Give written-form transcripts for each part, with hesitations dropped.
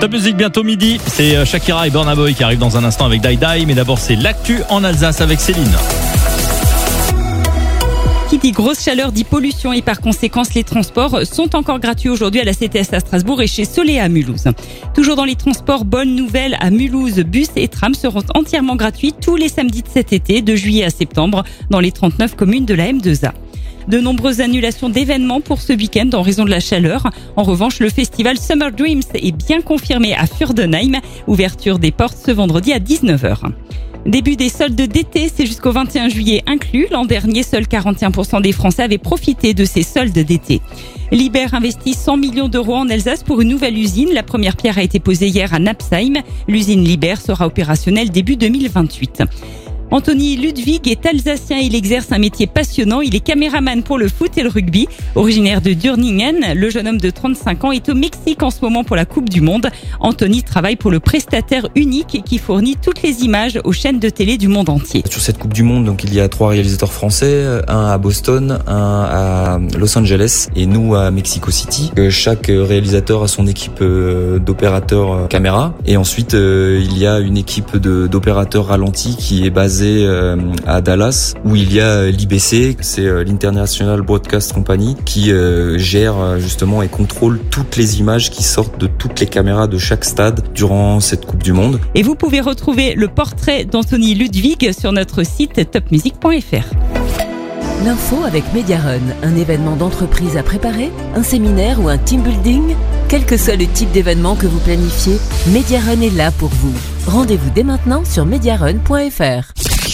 Top Music bientôt midi, c'est Shakira et Burna Boy qui arrivent dans un instant avec Die Die, mais d'abord c'est l'actu en Alsace avec Céline. Qui dit grosse chaleur dit pollution et par conséquent les transports sont encore gratuits aujourd'hui à la CTS à Strasbourg et chez Solé à Mulhouse. Toujours dans les transports, bonne nouvelle à Mulhouse, bus et trams seront entièrement gratuits tous les samedis de cet été, de juillet à septembre, dans les 39 communes de la M2A. De nombreuses annulations d'événements pour ce week-end en raison de la chaleur. En revanche, le festival Summer Dreams est bien confirmé à Fürdenheim. Ouverture des portes ce vendredi à 19h. Début des soldes d'été, c'est jusqu'au 21 juillet inclus. L'an dernier, seuls 41% des Français avaient profité de ces soldes d'été. Liber investit 100 millions d'euros en Alsace pour une nouvelle usine. La première pierre a été posée hier à Napsheim. L'usine Liber sera opérationnelle début 2028. Anthony Ludwig est alsacien, il exerce un métier passionnant, il est caméraman pour le foot et le rugby. Originaire de Durningen, le jeune homme de 35 ans est au Mexique en ce moment pour la Coupe du Monde. Anthony travaille pour le prestataire unique qui fournit toutes les images aux chaînes de télé du monde entier. Sur cette Coupe du Monde, donc, il y a 3 réalisateurs français, un à Boston, un à Los Angeles et nous à Mexico City. Chaque réalisateur a son équipe d'opérateurs caméra et ensuite il y a une équipe d'opérateurs ralentis qui est basée à Dallas où il y a l'IBC, c'est l'International Broadcast Company qui gère justement et contrôle toutes les images qui sortent de toutes les caméras de chaque stade durant cette Coupe du Monde. Et vous pouvez retrouver le portrait d'Anthony Ludwig sur notre site topmusic.fr. L'info avec Mediarun, un événement d'entreprise à préparer, un séminaire ou un team building. Quel que soit le type d'événement que vous planifiez, Mediarun est là pour vous. Rendez-vous dès maintenant sur mediarun.fr.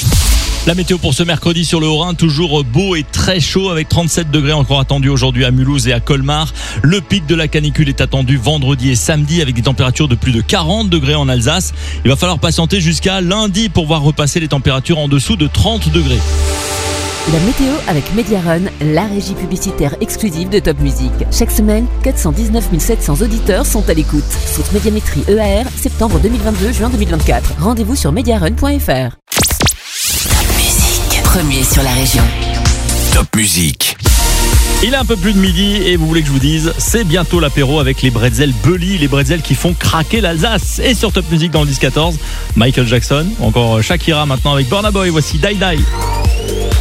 La météo pour ce mercredi sur le Haut-Rhin, toujours beau et très chaud avec 37 degrés encore attendus aujourd'hui à Mulhouse et à Colmar. Le pic de la canicule est attendu vendredi et samedi avec des températures de plus de 40 degrés en Alsace. Il va falloir patienter jusqu'à lundi pour voir repasser les températures en dessous de 30 degrés. La météo avec Mediarun, la régie publicitaire exclusive de Top Music. Chaque semaine, 419 700 auditeurs sont à l'écoute. Sous médiamétrie EAR, septembre 2022, juin 2024. Rendez-vous sur mediarun.fr. Top Music, premier sur la région. Top Music. Il est un peu plus de midi et vous voulez que je vous dise, c'est bientôt l'apéro avec les bretzels Bully, les bretzels qui font craquer l'Alsace. Et sur Top Music dans le 10-14, Michael Jackson, encore Shakira maintenant avec Burna Boy, voici Die Die.